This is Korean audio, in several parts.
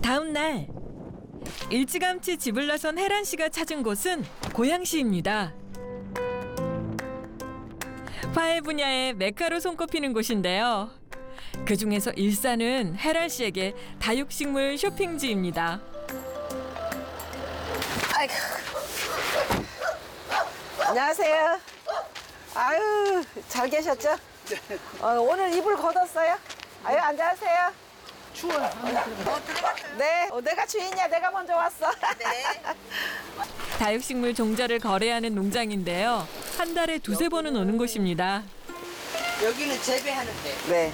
다음 날 일찌감치 집을 나선 혜란 씨가 찾은 곳은 고양시입니다. 화훼 분야의 메카로 손꼽히는 곳인데요. 그 중에서 일산은 혜란 씨에게 다육식물 쇼핑지입니다. 아이고. 안녕하세요. 아유, 잘 계셨죠? 오늘 이불 걷었어요? 아유, 앉으세요. 추워요. 네, 내가 주인이야. 내가 먼저 왔어. 다육식물 종자를 거래하는 농장인데요. 한 달에 두세 번은 오는 곳입니다. 여기는 재배하는데. 네.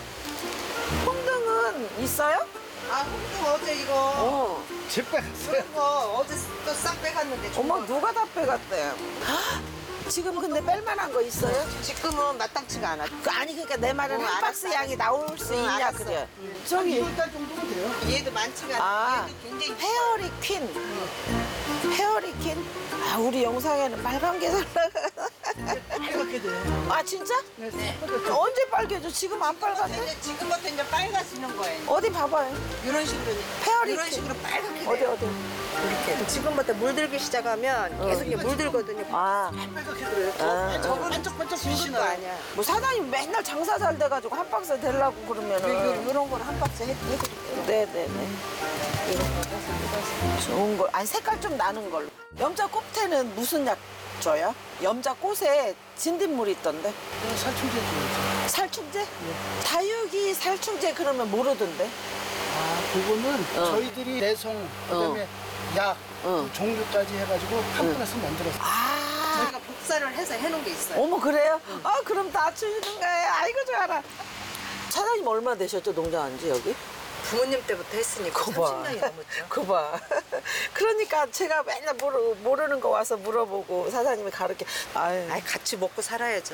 홍등은 있어요? 아, 홍등 어제 이거. 집 빼갔어요. 이거 어제 또 싹 빼갔는데. 어머, 누가 다 빼갔대요? 지금 근데 뺄만한 거 있어요? 지금은 마땅치가 않아. 아니, 그러니까 내 말은 응, 한 알았어, 박스 양이 나올 수 응, 있냐, 알았어. 그래. 저기, 2월달 정도면 돼요. 얘도 많지가 않아. 아, 얘도 굉장히 페어리 퀸. 페어리 퀸. 아, 우리 영상에는 빨간 게 살다가. 빨갛게 돼요. 아, 진짜? 네. 언제 빨개져? 지금 안 빨갛네? 이제 지금부터 이제 빨가지는 거예요. 어디 봐봐요. 이런 식으로. 페어리 이런 퀸. 식으로 빨갛게 어디, 돼요. 어디. 이렇게. 지금부터 물들기 시작하면 계속 이제 물들거든요. 아, 빨갛게 돼요. 아. 저거는 반짝반짝 진 것도 빛이 나요. 아니야. 뭐 사장님 맨날 장사 잘 돼가지고 한 박스 되려고 그러면은. 이런 거는 한 박스 해드릴게요. 네네네. 좋은 걸. 아니, 색깔 좀 나는 걸로. 염자 꽃에는 무슨 약 줘요? 염자 꽃에 진딧물이 있던데. 살충제 줘야죠. 살충제? 다육이 살충제 그러면 모르던데. 아, 그거는 저희들이 내성, 그다음에 약, 그 종류까지 해가지고 한 번에서 만들어서. 아, 저희가 복사를 해서 해놓은 게 있어요. 어머, 그래요? 아, 그럼 다 주는 거예요. 아이고, 좋아라. 사장님 얼마 되셨죠, 농장 한지 여기? 부모님 때부터 했으니까 그거 봐. 30년이 넘었죠. 그거 봐. 그러니까 제가 맨날 모르는 거 와서 물어보고 사장님이 가르쳐. 아유. 아이, 같이 먹고 살아야죠.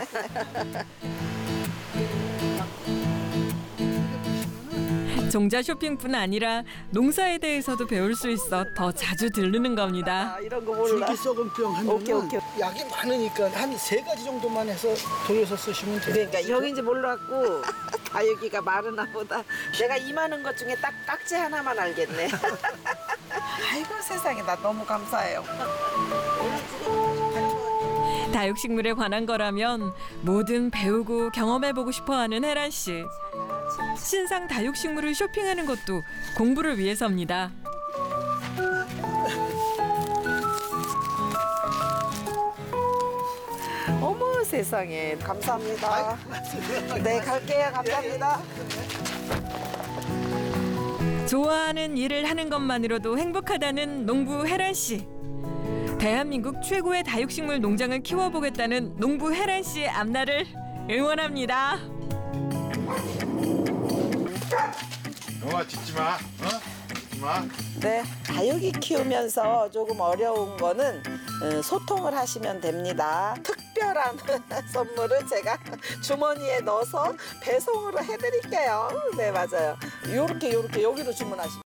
종자 쇼핑뿐 아니라 농사에 대해서도 배울 수 있어 더 자주 들르는 겁니다. 아, 이런 거 몰라. 줄기 썩은 병 하면은 오케이. 약이 많으니까 한 3가지 정도만 해서 돌려서 쓰시면 돼요. 그러니까 형인지 몰랐고 다육이가 마르나 보다. 내가 이만한 것 중에 딱 깍지 하나만 알겠네. 아이고, 세상에, 나 너무 감사해요. 다육식물에 관한 거라면 뭐든 배우고 경험해보고 싶어하는 혜란 씨. 신상 다육식물을 쇼핑하는 것도 공부를 위해서입니다. 어머, 세상에. 감사합니다. 네, 갈게요. 감사합니다. 좋아하는 일을 하는 것만으로도 행복하다는 농부 혜란 씨. 대한민국 최고의 다육식물 농장을 키워보겠다는 농부 혜란 씨의 앞날을 응원합니다. 영화 찍지 마. 찍지 마. 네, 다육이 키우면서 조금 어려운 거는 소통을 하시면 됩니다. 특별한 선물을 제가 주머니에 넣어서 배송으로 해드릴게요. 네, 맞아요. 요렇게 여기로 주문하시면